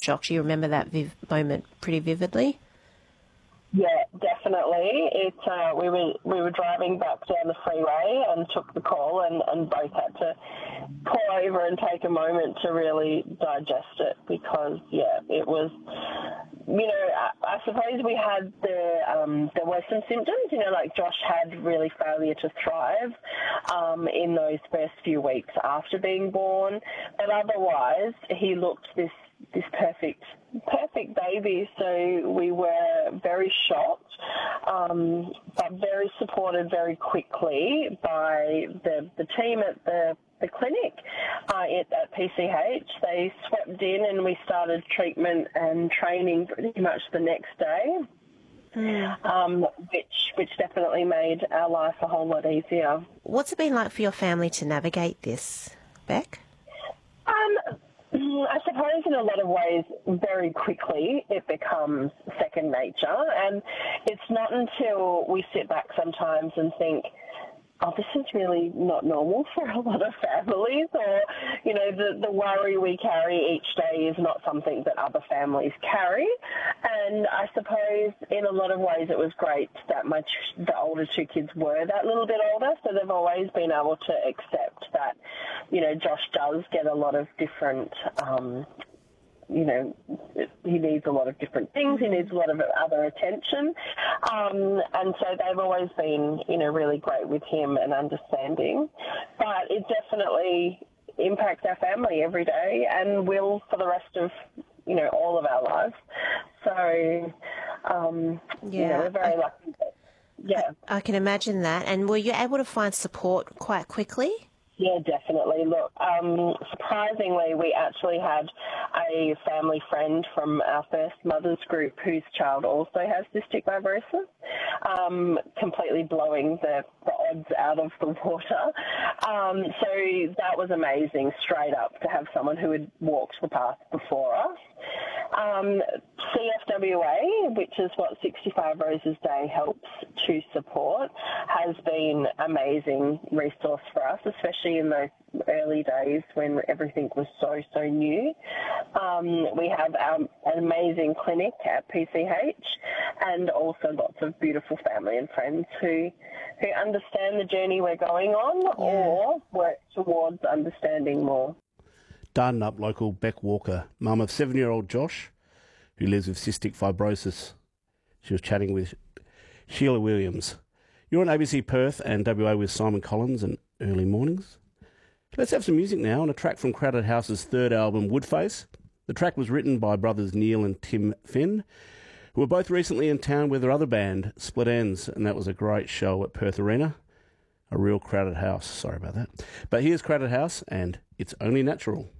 shock. Do you remember that moment pretty vividly? Yeah, definitely. We were driving back down the freeway and took the call, and both had to pull over and take a moment to really digest it because, yeah, it was, I suppose we had there were some symptoms, like Josh had really failure to thrive in those first few weeks after being born, but otherwise he looked this perfect baby. So we were very shocked, but very supported very quickly by the team at the clinic at PCH. They swept in and we started treatment and training pretty much the next day, which definitely made our life a whole lot easier. What's it been like for your family to navigate this, Beck? I suppose in a lot of ways, very quickly, it becomes second nature. And it's not until we sit back sometimes and think, oh, this is really not normal for a lot of families, or, the worry we carry each day is not something that other families carry. And I suppose in a lot of ways it was great that the older two kids were that little bit older, so they've always been able to accept that, Josh does get a lot of different he needs a lot of different things. He needs a lot of other attention. And so they've always been, really great with him and understanding. But it definitely impacts our family every day and will for the rest of, all of our lives. So, we're very lucky. Yeah. I can imagine that. And were you able to find support quite quickly? Yeah, definitely. Look, surprisingly, we actually had a family friend from our first mother's group whose child also has cystic fibrosis, completely blowing the odds out of the water. So that was amazing, straight up, to have someone who had walked the path before us. CFWA, which is what 65 Roses Day helps to support, has been an amazing resource for us, especially in those early days when everything was so new. We have an amazing clinic at PCH and also lots of beautiful family and friends who understand the journey we're going on or work towards understanding more. Dardanup local Beck Walker, mum of 7-year-old Josh, who lives with cystic fibrosis. She was chatting with Sheila Williams. You're on ABC Perth and WA with Simon Collins and Early Mornings. Let's have some music now on a track from Crowded House's third album, Woodface. The track was written by brothers Neil and Tim Finn, who were both recently in town with their other band, Split Ends, and that was a great show at Perth Arena. A real crowded house. Sorry about that. But here's Crowded House, and It's Only Natural.